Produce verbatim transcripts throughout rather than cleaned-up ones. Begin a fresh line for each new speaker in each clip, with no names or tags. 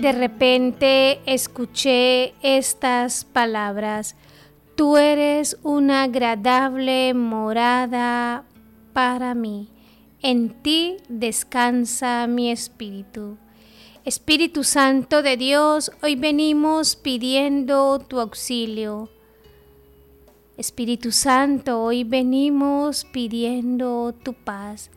de repente escuché estas palabras: tú eres una agradable morada para mí, en ti descansa mi espíritu. Espíritu Santo de Dios, hoy venimos pidiendo tu auxilio. Espíritu Santo, hoy venimos pidiendo tu paz.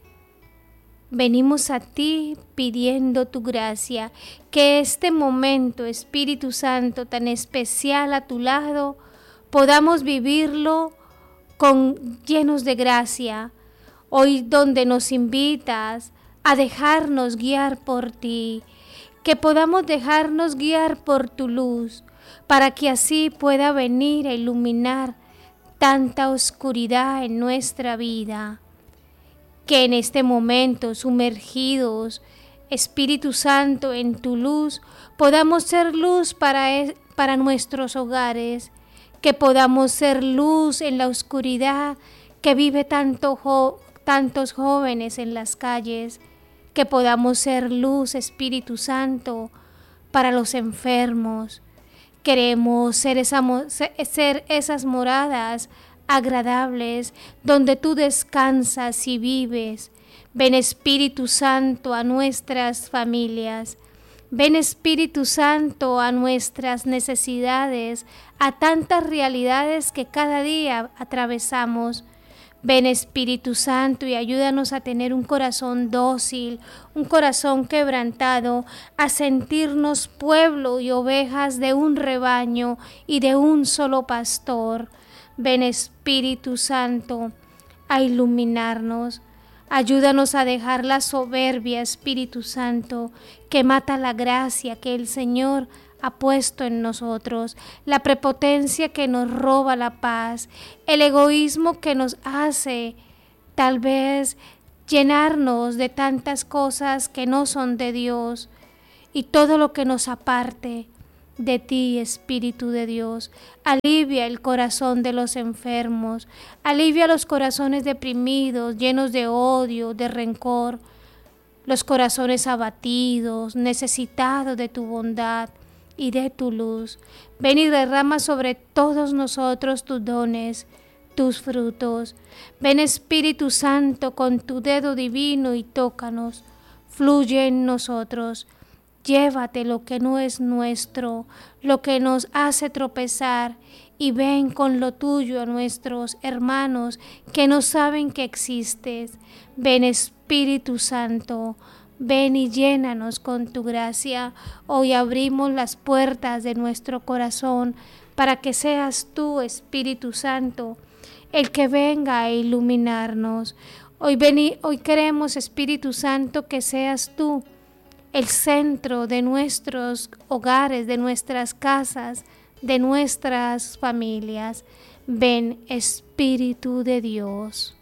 Venimos a ti pidiendo tu gracia, que este momento, Espíritu Santo, tan especial a tu lado, podamos vivirlo con llenos de gracia. Hoy donde nos invitas a dejarnos guiar por ti, que podamos dejarnos guiar por tu luz, para que así pueda venir a iluminar tanta oscuridad en nuestra vida. Que en este momento, sumergidos, Espíritu Santo, en tu luz, podamos ser luz para, para nuestros hogares, que podamos ser luz en la oscuridad que vive tanto jo, tantos jóvenes en las calles, que podamos ser luz, Espíritu Santo, para los enfermos. Queremos ser, esa, ser esas moradas agradables donde tú descansas y vives. Ven, Espíritu Santo, a nuestras familias. Ven, Espíritu Santo, a nuestras necesidades, a tantas realidades que cada día atravesamos. Ven, Espíritu Santo, y ayúdanos a tener un corazón dócil, un corazón quebrantado, a sentirnos pueblo y ovejas de un rebaño y de un solo pastor. Ven, Espíritu Santo, a iluminarnos. Ayúdanos a dejar la soberbia, Espíritu Santo, que mata la gracia que el Señor ha puesto en nosotros, la prepotencia que nos roba la paz, el egoísmo que nos hace tal vez llenarnos de tantas cosas que no son de Dios, y todo lo que nos aparte de ti, Espíritu de Dios. Alivia el corazón de los enfermos, alivia los corazones deprimidos, llenos de odio, de rencor, los corazones abatidos, necesitados de tu bondad y de tu luz. Ven y derrama sobre todos nosotros tus dones, tus frutos. Ven, Espíritu Santo, con tu dedo divino y tócanos. Fluye en nosotros. Llévate lo que no es nuestro, lo que nos hace tropezar, y ven con lo tuyo a nuestros hermanos que no saben que existes. Ven, Espíritu Santo, ven y llénanos con tu gracia. Hoy abrimos las puertas de nuestro corazón para que seas tú, Espíritu Santo, el que venga a iluminarnos. Hoy, vení, hoy queremos, Espíritu Santo, que seas tú el centro de nuestros hogares, de nuestras casas, de nuestras familias. Ven, Espíritu de Dios.